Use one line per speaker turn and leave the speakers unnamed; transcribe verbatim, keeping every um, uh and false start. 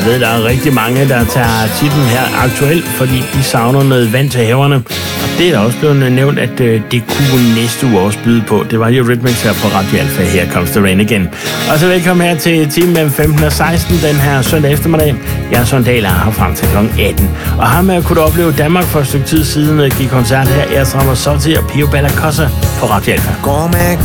Jeg ved, der er rigtig mange, der tager titlen her aktuelt, fordi de savner noget vand til haverne. Og det er der også blevet nævnt, at øh, det kunne næste uge også byde på. Det var jo Eurythmics her på Radio Alfa. Her comes the rain again. Og så velkommen her til timen mellem femten og seksten den her søndag eftermiddag. Jeg er Søren Dahl, her frem til klokken atten. Og ham med at kunne opleve Danmark for et stykke tid siden, give koncert her, Ersram og Sotti og Pio Balacossa på Radio Alfa.